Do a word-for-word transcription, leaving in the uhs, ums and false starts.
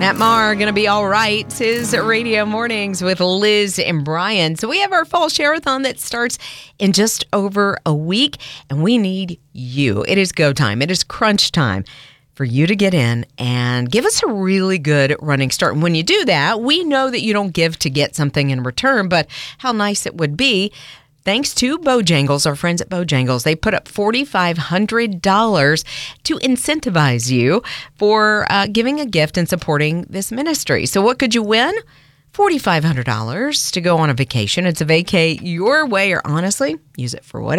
Matt Maher going to be all right. It's his Radio Mornings with Liz and Brian. So we have our fall share-a-thon that starts in just over a week, and we need you. It is go time. It is crunch time for you to get in and give us a really good running start. And when you do that, we know that you don't give to get something in return, but how nice it would be. Thanks to Bojangles, our friends at Bojangles, they put up four thousand five hundred dollars to incentivize you for uh, giving a gift and supporting this ministry. So what could you win? four thousand five hundred dollars to go on a vacation. It's a vacay your way, or honestly, use it for whatever.